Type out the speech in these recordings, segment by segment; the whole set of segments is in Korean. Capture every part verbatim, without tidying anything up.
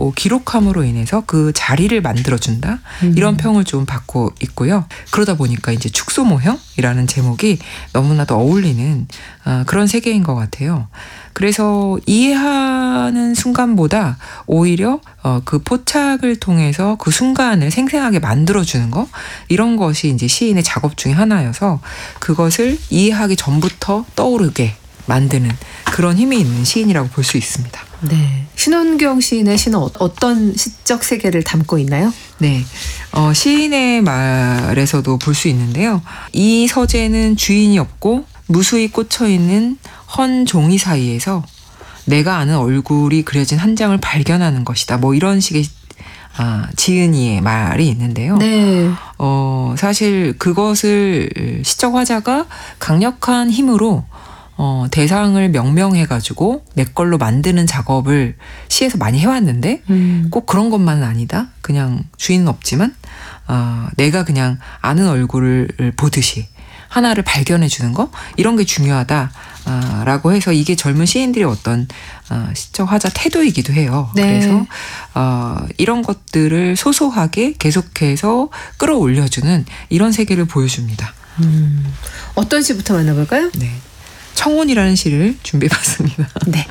또 기록함으로 인해서 그 자리를 만들어준다. 음. 이런 평을 좀 받고 있고요. 그러다 보니까 이제 축소모형이라는 제목이 너무나도 어울리는 그런 세계인 것 같아요. 그래서 이해하는 순간보다 오히려 그 포착을 통해서 그 순간을 생생하게 만들어주는 거, 이런 것이 이제 시인의 작업 중에 하나여서 그것을 이해하기 전부터 떠오르게 만드는 그런 힘이 있는 시인이라고 볼 수 있습니다. 네. 신원경 시인의 시는 어떤 시적 세계를 담고 있나요? 네. 어, 시인의 말에서도 볼 수 있는데요. 이 서재는 주인이 없고 무수히 꽂혀있는 헌 종이 사이에서 내가 아는 얼굴이 그려진 한 장을 발견하는 것이다. 뭐 이런 식의 아, 지은이의 말이 있는데요. 네. 어, 사실 그것을 시적 화자가 강력한 힘으로 어, 대상을 명명해가지고 내 걸로 만드는 작업을 시에서 많이 해왔는데 음. 꼭 그런 것만은 아니다. 그냥 주인은 없지만 어, 내가 그냥 아는 얼굴을 보듯이 하나를 발견해 주는 거, 이런 게 중요하다라고 해서 이게 젊은 시인들의 어떤 어, 시적 화자 태도이기도 해요. 네. 그래서 어, 이런 것들을 소소하게 계속해서 끌어올려주는 이런 세계를 보여줍니다. 음. 어떤 시부터 만나볼까요? 네. 청혼이라는 시를 준비해봤습니다. 네.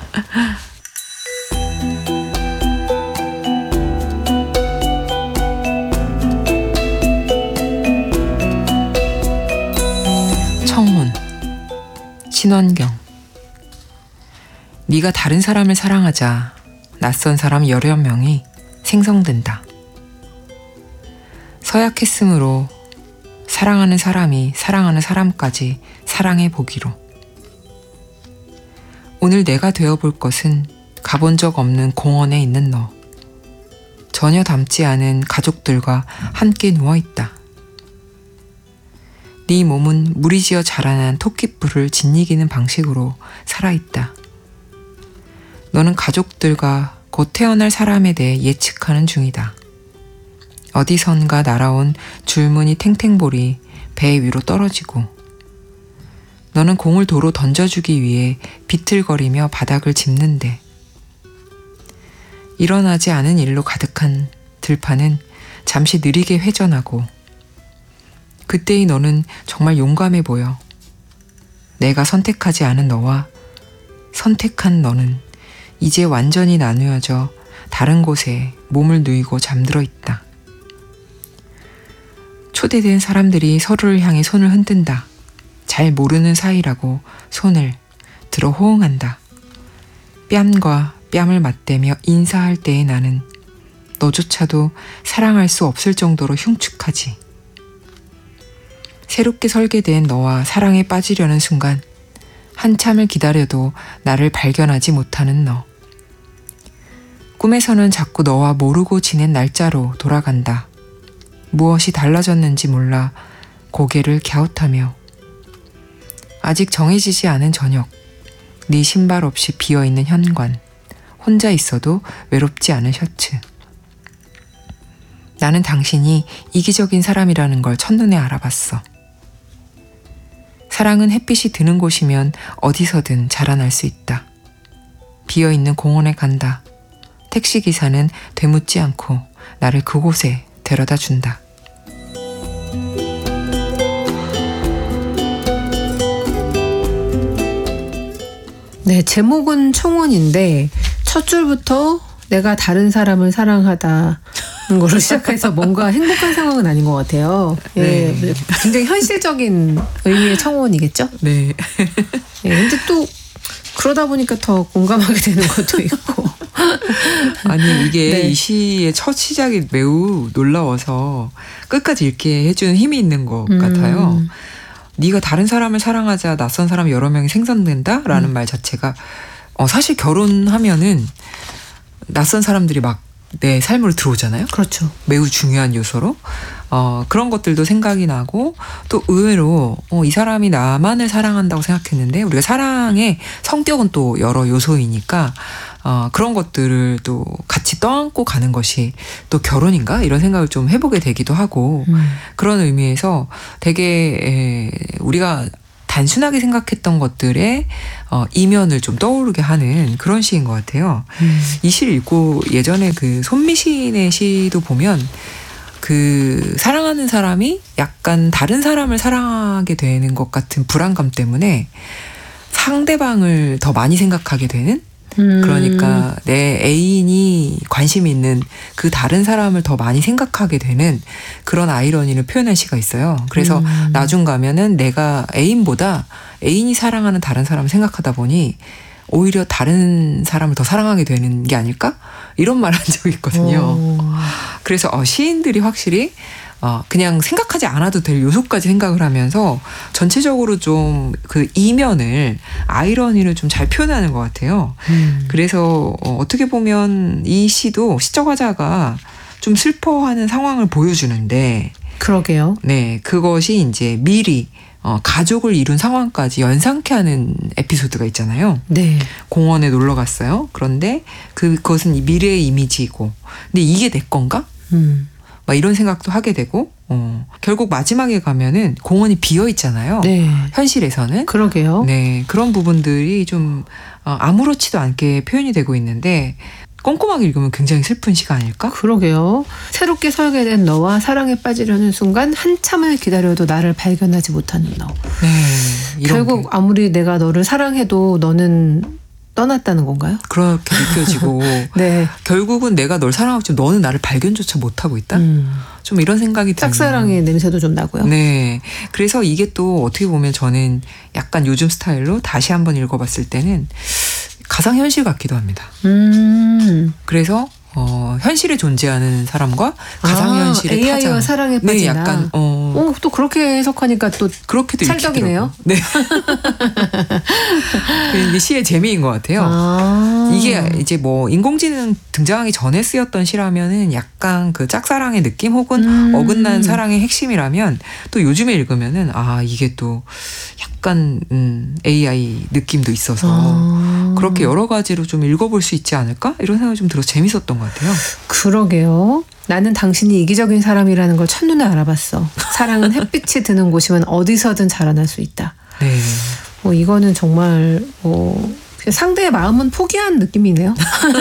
청혼. 신원경. 네가 다른 사람을 사랑하자 낯선 사람 여러 명이 생성된다. 서약했으므로 사랑하는 사람이 사랑하는 사람까지 사랑해 보기로. 오늘 내가 되어볼 것은 가본 적 없는 공원에 있는 너. 전혀 닮지 않은 가족들과 함께 누워있다. 네 몸은 무리지어 자라난 토끼뿔을 짓이기는 방식으로 살아있다. 너는 가족들과 곧 태어날 사람에 대해 예측하는 중이다. 어디선가 날아온 줄무늬 탱탱볼이 배 위로 떨어지고 너는 공을 도로 던져주기 위해 비틀거리며 바닥을 짚는데 일어나지 않은 일로 가득한 들판은 잠시 느리게 회전하고 그때의 너는 정말 용감해 보여. 내가 선택하지 않은 너와 선택한 너는 이제 완전히 나누어져 다른 곳에 몸을 누이고 잠들어 있다. 초대된 사람들이 서로를 향해 손을 흔든다. 잘 모르는 사이라고 손을 들어 호응한다. 뺨과 뺨을 맞대며 인사할 때의 나는 너조차도 사랑할 수 없을 정도로 흉측하지. 새롭게 설계된 너와 사랑에 빠지려는 순간 한참을 기다려도 나를 발견하지 못하는 너. 꿈에서는 자꾸 너와 모르고 지낸 날짜로 돌아간다. 무엇이 달라졌는지 몰라 고개를 갸웃하며 아직 정해지지 않은 저녁, 네 신발 없이 비어있는 현관, 혼자 있어도 외롭지 않은 셔츠. 나는 당신이 이기적인 사람이라는 걸 첫눈에 알아봤어. 사랑은 햇빛이 드는 곳이면 어디서든 자라날 수 있다. 비어있는 공원에 간다. 택시기사는 되묻지 않고 나를 그곳에 데려다 준다. 네, 제목은 청혼인데 첫 줄부터 내가 다른 사람을 사랑하다는 걸로 시작해서 뭔가 행복한 상황은 아닌 것 같아요. 예, 네. 굉장히 현실적인 의미의 청혼이겠죠? 네. 예, 근데 또 그러다 보니까 더 공감하게 되는 것도 있고. 아니 이게 네. 이 시의 첫 시작이 매우 놀라워서 끝까지 읽게 해주는 힘이 있는 것 음. 같아요. 네가 다른 사람을 사랑하자 낯선 사람 여러 명이 생성된다라는 음. 말 자체가 어, 사실 결혼하면은 낯선 사람들이 막 내 삶으로 들어오잖아요. 그렇죠. 매우 중요한 요소로 어, 그런 것들도 생각이 나고 또 의외로 어, 이 사람이 나만을 사랑한다고 생각했는데 우리가 사랑의 성격은 또 여러 요소이니까 어, 그런 것들을 또 같이 떠안고 가는 것이 또 결혼인가 이런 생각을 좀 해보게 되기도 하고 음. 그런 의미에서 되게 에, 우리가 단순하게 생각했던 것들의 어, 이면을 좀 떠오르게 하는 그런 시인 것 같아요. 음. 이 시를 읽고 예전에 그 손미신의 시도 보면 그 사랑하는 사람이 약간 다른 사람을 사랑하게 되는 것 같은 불안감 때문에 상대방을 더 많이 생각하게 되는, 음. 그러니까 내 애인이 관심 있는 그 다른 사람을 더 많이 생각하게 되는 그런 아이러니를 표현한 시가 있어요. 그래서 음. 나중 가면은 내가 애인보다 애인이 사랑하는 다른 사람을 생각하다 보니 오히려 다른 사람을 더 사랑하게 되는 게 아닐까? 이런 말 한 적이 있거든요. 오. 그래서 어, 시인들이 확실히 어, 그냥 생각하지 않아도 될 요소까지 생각을 하면서 전체적으로 좀 그 이면을, 아이러니를 좀 잘 표현하는 것 같아요. 음. 그래서 어, 어떻게 보면 이 시도 시적 화자가 좀 슬퍼하는 상황을 보여주는데, 그러게요. 네, 그것이 이제 미리 어, 가족을 이룬 상황까지 연상케 하는 에피소드가 있잖아요. 네. 공원에 놀러 갔어요. 그런데 그, 그것은 미래의 이미지이고, 근데 이게 내 건가? 음. 막 이런 생각도 하게 되고, 어, 결국 마지막에 가면은 공원이 비어 있잖아요. 네. 현실에서는. 그러게요. 네, 그런 부분들이 좀 어, 아무렇지도 않게 표현이 되고 있는데, 꼼꼼하게 읽으면 굉장히 슬픈 시가 아닐까? 그러게요. 새롭게 설계된 너와 사랑에 빠지려는 순간 한참을 기다려도 나를 발견하지 못하는 너. 네, 이런 결국 게 아무리 내가 너를 사랑해도 너는 떠났다는 건가요? 그렇게 느껴지고 네. 결국은 내가 널 사랑하고 너는 나를 발견조차 못하고 있다? 음. 좀 이런 생각이 들어요. 짝사랑의 냄새도 좀 나고요. 네. 그래서 이게 또 어떻게 보면 저는 약간 요즘 스타일로 다시 한번 읽어봤을 때는 가상현실 같기도 합니다. 음. 그래서 어, 현실에 존재하는 사람과 가상현실의 아, 에이아이와 타장. 사랑에 네, 빠진다. 약간 어, 오, 또 그렇게 해석하니까 또 그렇게도 찰떡이네요. 읽히더라고요. 네. 이게 시의 재미인 것 같아요. 아. 이게 이제 뭐 인공지능 등장하기 전에 쓰였던 시라면은 약간 그 짝사랑의 느낌 혹은 음. 어긋난 사랑의 핵심이라면, 또 요즘에 읽으면은 아 이게 또 약간 음, 에이아이 느낌도 있어서 아. 그렇게 여러 가지로 좀 읽어볼 수 있지 않을까? 이런 생각이 좀 들어서 재밌었던 것 같아요. 그러게요. 나는 당신이 이기적인 사람이라는 걸 첫눈에 알아봤어. 사랑은 햇빛이 드는 곳이면 어디서든 자라날 수 있다. 네. 뭐 이거는 정말 뭐 상대의 마음은 포기한 느낌이네요.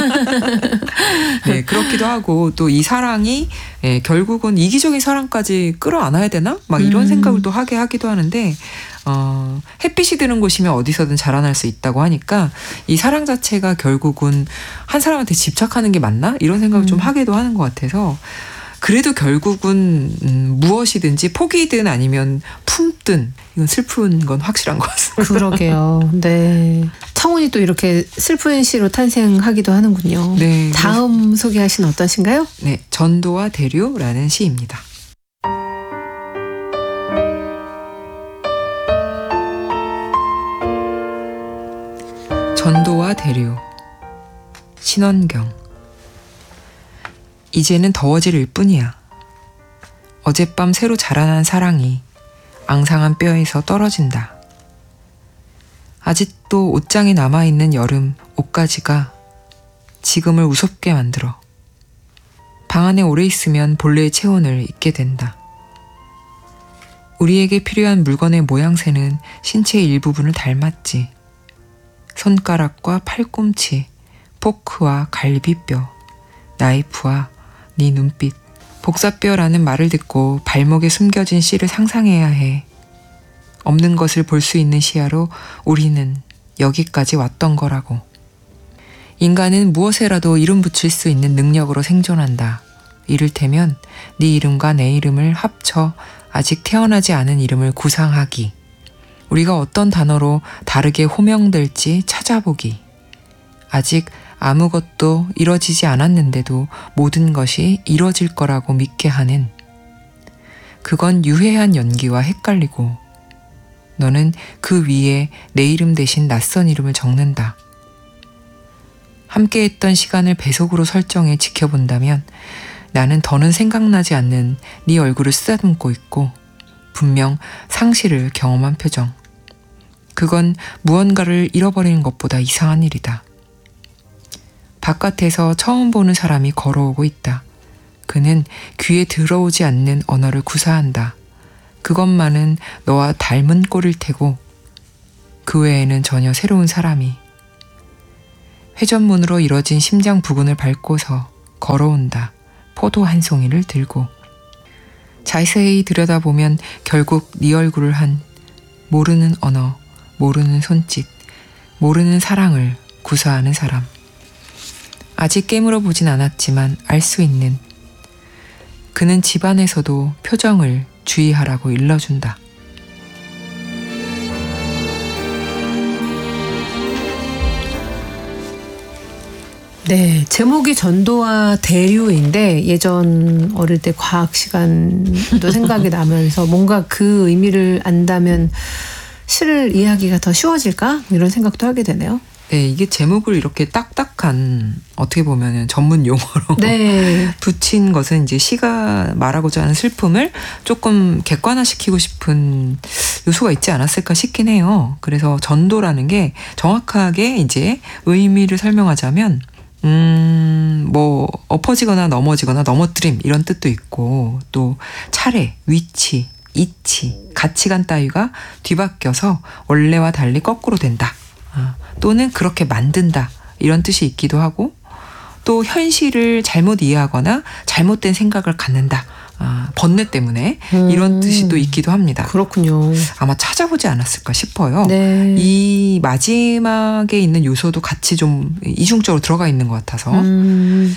네, 그렇기도 하고 또 이 사랑이 예, 결국은 이기적인 사랑까지 끌어안아야 되나? 막 이런 음. 생각을 또 하게 하기도 하는데, 어, 햇빛이 드는 곳이면 어디서든 자라날 수 있다고 하니까 이 사랑 자체가 결국은 한 사람한테 집착하는 게 맞나? 이런 생각을 음. 좀 하기도 하는 것 같아서, 그래도 결국은 음, 무엇이든지 포기든 아니면 품든 이건 슬픈 건 확실한 것 같습니다. 그러게요. 네. 청운이 또 이렇게 슬픈 시로 탄생하기도 하는군요. 네. 다음 소개하신 어떤 시인가요? 네, 전도와 대류라는 시입니다. 전도와 대류. 신원경. 이제는 더워질 뿐이야. 어젯밤 새로 자라난 사랑이 앙상한 뼈에서 떨어진다. 아직도 옷장에 남아있는 여름 옷가지가 지금을 우습게 만들어. 방 안에 오래 있으면 본래의 체온을 잊게 된다. 우리에게 필요한 물건의 모양새는 신체의 일부분을 닮았지. 손가락과 팔꿈치, 포크와 갈비뼈, 나이프와 네 눈빛. 복사뼈라는 말을 듣고 발목에 숨겨진 씨를 상상해야 해. 없는 것을 볼 수 있는 시야로 우리는 여기까지 왔던 거라고. 인간은 무엇에라도 이름 붙일 수 있는 능력으로 생존한다. 이를테면 네 이름과 내 이름을 합쳐 아직 태어나지 않은 이름을 구상하기. 우리가 어떤 단어로 다르게 호명될지 찾아보기. 아직 아무것도 이뤄지지 않았는데도 모든 것이 이뤄질 거라고 믿게 하는. 그건 유해한 연기와 헷갈리고 너는 그 위에 내 이름 대신 낯선 이름을 적는다. 함께했던 시간을 배속으로 설정해 지켜본다면 나는 더는 생각나지 않는 네 얼굴을 쓰다듬고 있고 분명 상실을 경험한 표정. 그건 무언가를 잃어버리는 것보다 이상한 일이다. 바깥에서 처음 보는 사람이 걸어오고 있다. 그는 귀에 들어오지 않는 언어를 구사한다. 그것만은 너와 닮은 꼴일 테고 그 외에는 전혀 새로운 사람이 회전문으로 이뤄진 심장 부근을 밟고서 걸어온다. 포도 한 송이를 들고. 자세히 들여다보면 결국 네 얼굴을 한 모르는 언어, 모르는 손짓, 모르는 사랑을 구사하는 사람. 아직 깨물어 보진 않았지만 알 수 있는. 그는 집안에서도 표정을 주의하라고 일러준다. 네, 제목이 전도와 대류인데 예전 어릴 때 과학 시간도 생각이 나면서 뭔가 그 의미를 안다면 시를 이해하기가 더 쉬워질까? 이런 생각도 하게 되네요. 네, 이게 제목을 이렇게 딱딱한 어떻게 보면은 전문 용어로 네. 붙인 것은 이제 시가 말하고자 하는 슬픔을 조금 객관화시키고 싶은 요소가 있지 않았을까 싶긴 해요. 그래서 전도라는 게 정확하게 이제 의미를 설명하자면 음, 뭐 엎어지거나 넘어지거나 넘어뜨림 이런 뜻도 있고 또 차례, 위치, 이치, 가치관 따위가 뒤바뀌어서 원래와 달리 거꾸로 된다. 아, 또는 그렇게 만든다. 이런 뜻이 있기도 하고 또 현실을 잘못 이해하거나 잘못된 생각을 갖는다. 아, 번뇌 때문에 음, 이런 뜻이 또 있기도 합니다. 그렇군요. 아마 찾아보지 않았을까 싶어요. 네. 이 마지막에 있는 요소도 같이 좀 이중적으로 들어가 있는 것 같아서 음,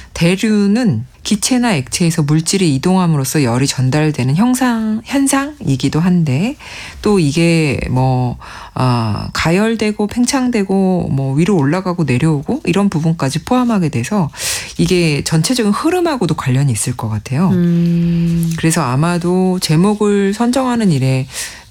대류는 기체나 액체에서 물질이 이동함으로써 열이 전달되는 형상, 현상이기도 한데 또 이게 뭐 아, 가열되고 팽창되고 뭐 위로 올라가고 내려오고 이런 부분까지 포함하게 돼서 이게 전체적인 흐름하고도 관련이 있을 것 같아요. 음. 그래서 아마도 제목을 선정하는 일에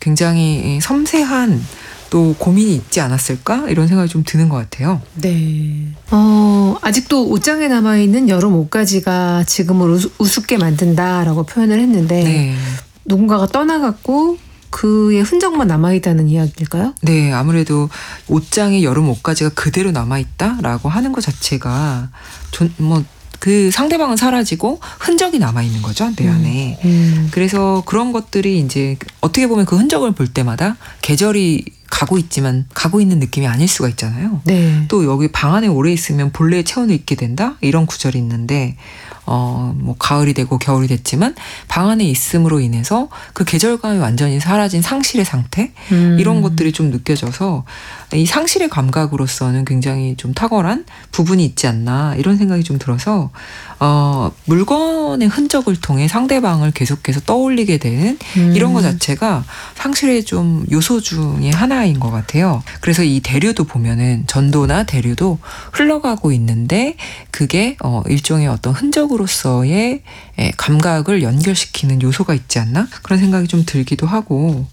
굉장히 섬세한 또 고민이 있지 않았을까 이런 생각이 좀 드는 것 같아요. 네. 어, 아직도 옷장에 남아있는 여름 옷가지가 지금을 우스, 우습게 만든다라고 표현을 했는데 네. 누군가가 떠나갔고 그의 흔적만 남아있다는 이야기일까요? 네, 아무래도 옷장에 여름 옷가지가 그대로 남아있다라고 하는 것 자체가 뭐 그 상대방은 사라지고 흔적이 남아있는 거죠, 내 안에. 음, 음. 그래서 그런 것들이 이제 어떻게 보면 그 흔적을 볼 때마다 계절이 가고 있지만 가고 있는 느낌이 아닐 수가 있잖아요. 네. 또 여기 방 안에 오래 있으면 본래의 체온을 잊게 된다? 이런 구절이 있는데 어, 뭐 가을이 되고 겨울이 됐지만 방 안에 있음으로 인해서 그 계절감이 완전히 사라진 상실의 상태 음. 이런 것들이 좀 느껴져서 이 상실의 감각으로서는 굉장히 좀 탁월한 부분이 있지 않나 이런 생각이 좀 들어서 어, 물건의 흔적을 통해 상대방을 계속해서 떠올리게 되는 음. 이런 것 자체가 상실의 좀 요소 중에 하나인 것 같아요. 그래서 이 대류도 보면은 전도나 대류도 흘러가고 있는데 그게 어, 일종의 어떤 흔적으로서의 에, 감각을 연결시키는 요소가 있지 않나 그런 생각이 좀 들기도 하고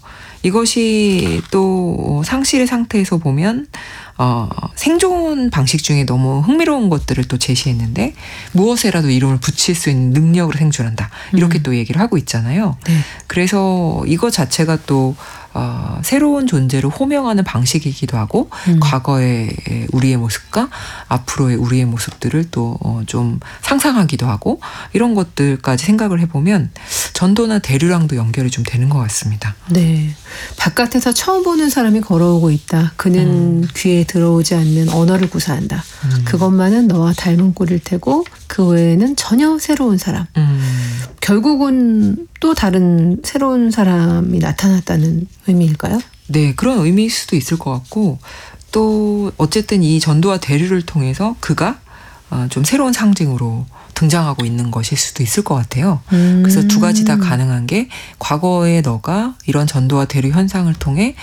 이것이 또 상실의 상태에서 보면 어, 생존 방식 중에 너무 흥미로운 것들을 또 제시했는데 무엇에라도 이름을 붙일 수 있는 능력으로 생존한다. 이렇게 음. 또 얘기를 하고 있잖아요. 네. 그래서 이거 자체가 또 어, 새로운 존재를 호명하는 방식이기도 하고 음. 과거의 우리의 모습과 앞으로의 우리의 모습들을 또 좀 상상하기도 하고 이런 것들까지 생각을 해보면 전도나 대류랑도 연결이 좀 되는 것 같습니다. 네. 바깥에서 처음 보는 사람이 걸어오고 있다. 그는 음. 귀에 들어오지 않는 언어를 구사한다. 음. 그것만은 너와 닮은 꼴일 테고 그 외에는 전혀 새로운 사람. 음. 결국은 또 다른 새로운 사람이 나타났다는 의미일까요? 네, 그런 의미일 수도 있을 것 같고 또 어쨌든 이 전도와 대류를 통해서 그가 어, 좀 새로운 상징으로 등장하고 있는 것일 수도 있을 것 같아요. 음. 그래서 두 가지 다 가능한 게 과거의 너가 이런 전도와 대류 현상을 통해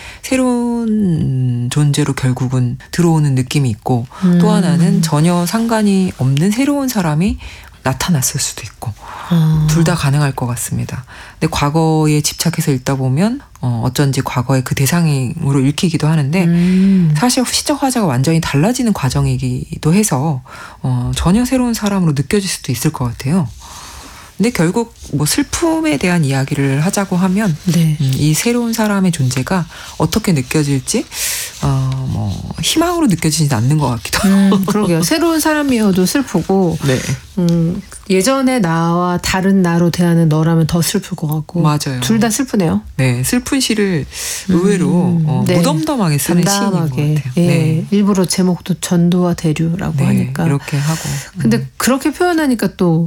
새로운 존재로 결국은 들어오는 느낌이 있고 음. 또 하나는 전혀 상관이 없는 새로운 사람이 나타났을 수도 있고 아. 둘 다 가능할 것 같습니다. 근데 과거에 집착해서 읽다 보면 어, 어쩐지 과거의 그 대상으로 읽히기도 하는데 음. 사실 시적 화자가 완전히 달라지는 과정이기도 해서 어, 전혀 새로운 사람으로 느껴질 수도 있을 것 같아요. 근데 결국 뭐 슬픔에 대한 이야기를 하자고 하면 네. 음, 이 새로운 사람의 존재가 어떻게 느껴질지 어, 뭐 희망으로 느껴지진 않는 것 같기도 하고. 음, 그러게요. 새로운 사람이어도 슬프고 네. 음, 예전의 나와 다른 나로 대하는 너라면 더 슬플 것 같고. 맞아요. 둘 다 슬프네요. 네, 슬픈 시를 의외로 음, 어, 네. 무덤덤하게 쓰는 시인인 것 담담하게. 같아요. 예, 네. 일부러 제목도 전도와 대류라고 네, 하니까. 이렇게 하고. 근데 음. 그렇게 표현하니까 또